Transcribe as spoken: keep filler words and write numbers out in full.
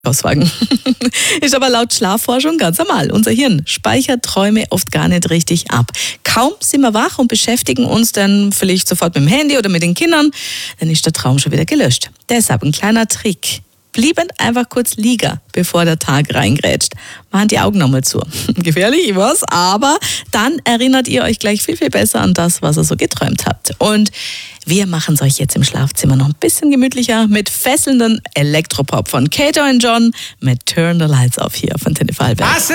Auswagen. Ist aber laut Schlafforschung ganz normal. Unser Hirn speichert Träume oft gar nicht richtig ab. Kaum sind wir wach und beschäftigen uns dann vielleicht sofort mit dem Handy oder mit den Kindern, dann ist der Traum schon wieder gelöscht. Deshalb ein kleiner Trick. Blieben einfach kurz liegen, bevor der Tag reingrätscht. Machen die Augen nochmal zu. Gefährlich, ich weiß, aber dann erinnert ihr euch gleich viel, viel besser an das, was ihr so geträumt habt. Und wir machen es euch jetzt im Schlafzimmer noch ein bisschen gemütlicher mit fesselnden Elektropop von Kato und John mit Turn the Lights Off hier von Antenne Vorarlberg.